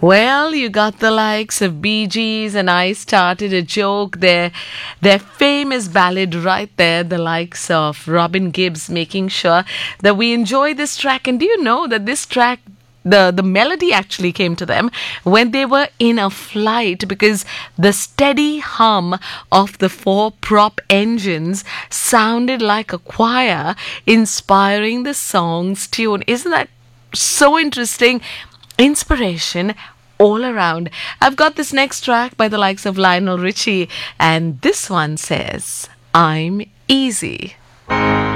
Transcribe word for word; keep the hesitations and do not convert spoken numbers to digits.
Well, you got the likes of Bee Gees, and I started a joke there. Their famous ballad right there, the likes of Robin Gibbs, making sure that we enjoy this track. And do you know that this track, the, the melody actually came to them when they were in a flight, because the steady hum of the four prop engines sounded like a choir inspiring the song's tune. Isn't that so interesting? Inspiration all around. I've got this next track by the likes of Lionel Richie, and this one says, I'm Easy.